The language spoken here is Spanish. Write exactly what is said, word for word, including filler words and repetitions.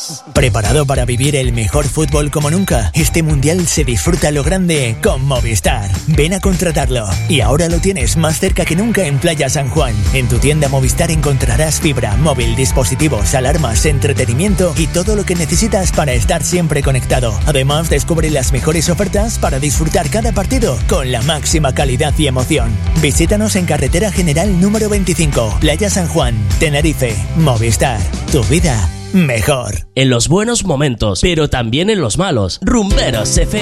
¿Preparado para vivir el mejor fútbol como nunca? Este mundial se disfruta a lo grande con Movistar. Ven a contratarlo. Y ahora lo tienes más cerca que nunca en Playa San Juan. En tu tienda Movistar encontrarás fibra, móvil, dispositivos, alarmas, entretenimiento y todo lo que necesitas para estar siempre conectado. Además, descubre las mejores ofertas para disfrutar cada partido con la máxima calidad y emoción. Visítanos en Carretera General número veinticinco, Playa San Juan, Tenerife. Movistar, tu vida mejor. En los buenos momentos, pero también en los malos. Rumberos F